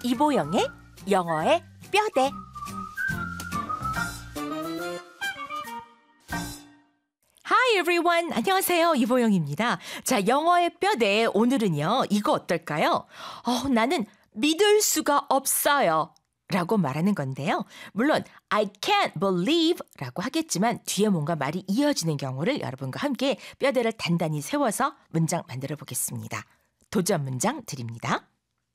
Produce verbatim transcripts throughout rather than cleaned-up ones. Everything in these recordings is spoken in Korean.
이보영의 영어의 뼈대. Hi everyone. 안녕하세요. 이보영입니다. 자, 영어의 뼈대 오늘은요. 이거 어떨까요? 어, 나는 믿을 수가 없어요. 라고 말하는 건데요. 물론 I can't believe 라고 하겠지만 뒤에 뭔가 말이 이어지는 경우를 여러분과 함께 뼈대를 단단히 세워서 문장 만들어 보겠습니다. 도전 문장 드립니다.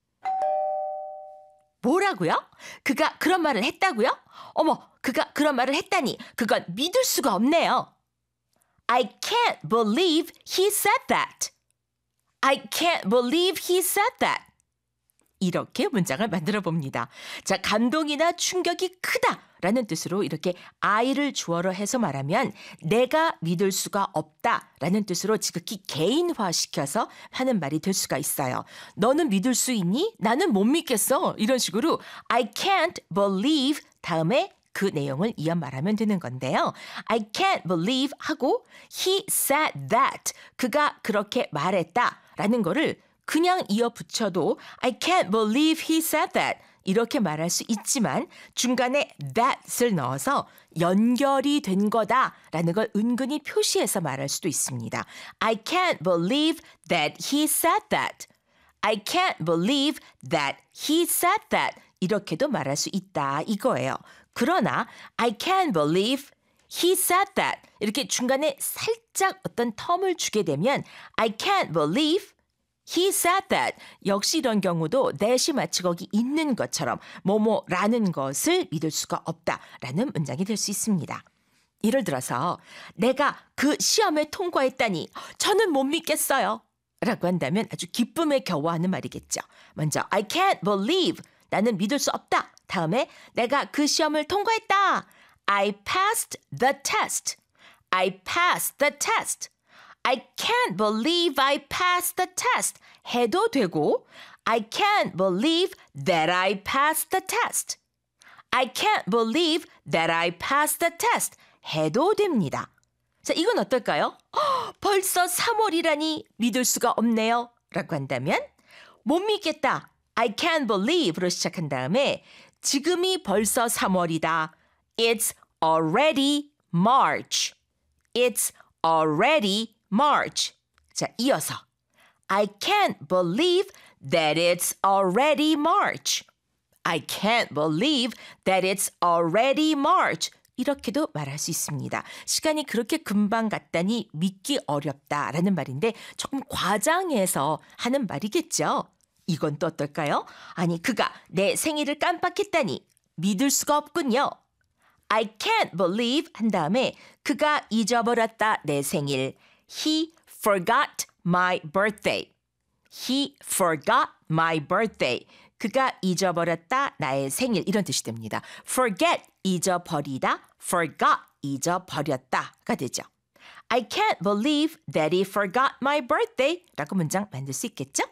뭐라고요? 그가 그런 말을 했다고요? 어머, 그가 그런 말을 했다니 그건 믿을 수가 없네요. I can't believe he said that. I can't believe he said that. 이렇게 문장을 만들어 봅니다. 자, 감동이나 충격이 크다라는 뜻으로 이렇게 I를 주어로 해서 말하면 내가 믿을 수가 없다라는 뜻으로 지극히 개인화시켜서 하는 말이 될 수가 있어요. 너는 믿을 수 있니? 나는 못 믿겠어. 이런 식으로 I can't believe 다음에 그 내용을 이어 말하면 되는 건데요. I can't believe 하고 he said that 그가 그렇게 말했다라는 거를 그냥 이어 붙여도 I can't believe he said that 이렇게 말할 수 있지만 중간에 that을 넣어서 연결이 된 거다라는 걸 은근히 표시해서 말할 수도 있습니다. I can't believe that he said that. I can't believe that he said that. 이렇게도 말할 수 있다 이거예요. 그러나 I can't believe he said that. 이렇게 중간에 살짝 어떤 텀을 주게 되면 I can't believe he said that. 역시 이런 경우도 that이 마치 거기 있는 것처럼 뭐뭐라는 것을 믿을 수가 없다라는 문장이 될 수 있습니다. 예를 들어서 내가 그 시험에 통과했다니 저는 못 믿겠어요. 라고 한다면 아주 기쁨에 겨워하는 말이겠죠. 먼저 I can't believe 나는 믿을 수 없다. 다음에 내가 그 시험을 통과했다. I passed the test. I passed the test. I can't believe I passed the test 해도 되고 I can't believe that I passed the test. I can't believe that I passed the test 해도 됩니다. 자, 이건 어떨까요? 허, 벌써 삼월이라니 믿을 수가 없네요. 라고 한다면 못 믿겠다. I can't believe로 시작한 다음에 지금이 벌써 삼월이다. It's already March. It's already March. 자, 이어서 I can't believe that it's already March. I can't believe that it's already March. 이렇게도 말할 수 있습니다. 시간이 그렇게 금방 갔다니 믿기 어렵다라는 말인데 조금 과장해서 하는 말이겠죠. 이건 또 어떨까요? 아니, 그가 내 생일을 깜빡했다니 믿을 수가 없군요. I can't believe 한 다음에 그가 잊어버렸다 내 생일. He forgot my birthday. He forgot my birthday. 그가 잊어버렸다 나의 생일 이런 뜻이 됩니다. forget 잊어버리다, forgot 잊어버렸다가 되죠. I can't believe that he forgot my birthday 라고 문장 만들 수 있겠죠?